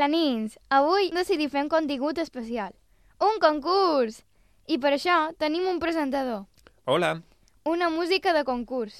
Hola, nins! Avui decidim fer un contingut especial. Un concurs! I per això tenim un presentador. Hola. Una música de concurs.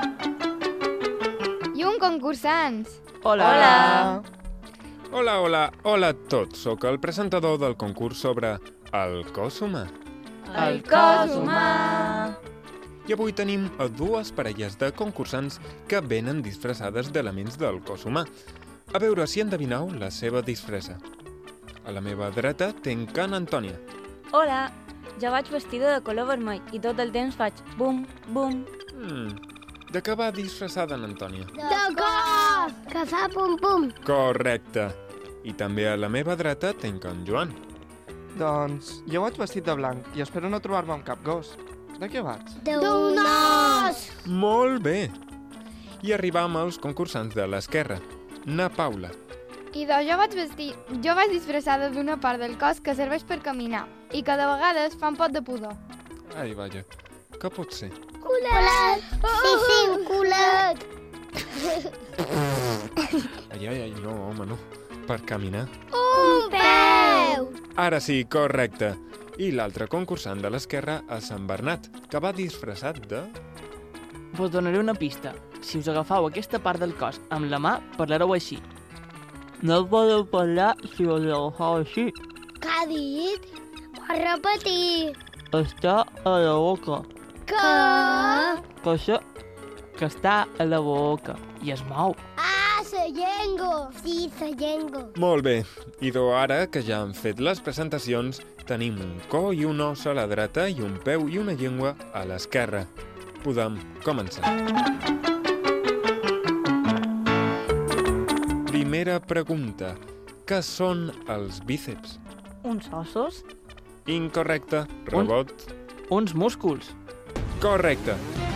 I un concursants. Hola! Hola a tots. Soc el presentador del concurs sobre el cos humà. El cos humà! I avui tenim a dues parelles de concursants que venen disfressades d'elements del cos humà. A veure si endevineu la seva disfressa. A la meva dreta tinc en Antònia. Hola! Jo vaig vestida de color vermell i tot el temps faig bum, bum. De què va disfressada en Antònia? De cos! Que fa pum-pum. Correcte. I també a la meva dreta tinc en Joan. Doncs jo vaig vestit de blanc i espero no trobar-me amb cap gos. De què vaig? D'un os! Molt bé. I arribam als concursants de l'esquerra. Na Paula. Jo vaig disfressada d'una part del cos que serveix per caminar i que de vegades fa un pot de pudor. Ai, vaja. Què pot ser? Culet! Sí, un culet! Ai, no, home, no. Per caminar. Un peu! Ara sí, correcte. I l'altre concursant de l'esquerra és Sant Bernat, que va disfressat de... Vos donaré una pista. Si us agafeu aquesta part del cos amb la mà, parlareu així. No podeu parlar si us agafeu així. Què ha dit? Pot repetir. Està a la boca. Que? Cosa que està a la boca i es mou. Ah, la llengua. Sí, la llengua. Molt bé. I ara que ja han fet les presentacions, tenim un cor i un os a la dreta i un peu i una llengua a l'esquerra. Podem començar. Primera pregunta. Què són els bíceps? Uns ossos? Incorrecte. Rebot. Uns músculs. Correcte.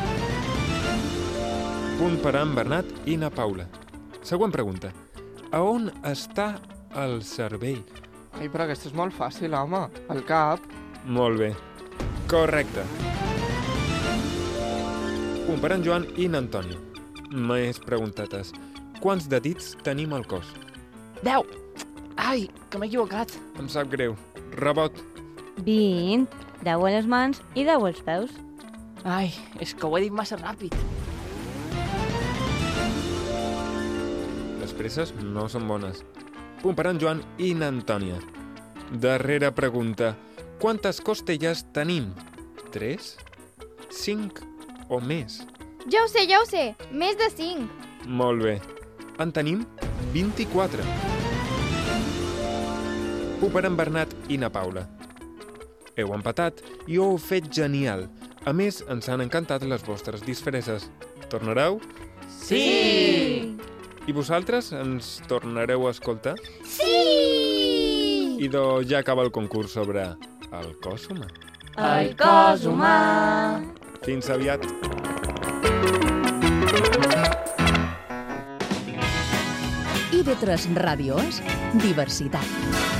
Punt per en Bernat i na Paula. Següent pregunta. A on està el cervell? Ai, però aquesta és molt fàcil, home. El cap. Molt bé. Correcte. Punt per en Joan i n'Antònia. Més preguntetes. Quants de dits tenim al cos? 10. Ai, que m'he equivocat. Em sap greu. Rebot. 20. 10 a les mans i 10 als peus. Ai, és que ho he dit massa ràpid. Les presses no són bones. Punt per en Joan i n'Antònia. Darrera pregunta. Quantes costelles tenim? 3? 5 o més? Ja ho sé. Més de 5. Molt bé. En tenim 24. Punt per en Bernat i na Paula. Heu empatat i ho heu fet genial. A més, ens han encantat les vostres disfresses. Tornareu? Sí! I vosaltres ens tornareu a escoltar? Sí! Idò ja acaba el concurs sobre el cos humà. El cos humà! Fins aviat! IB3 Ràdio és diversitat.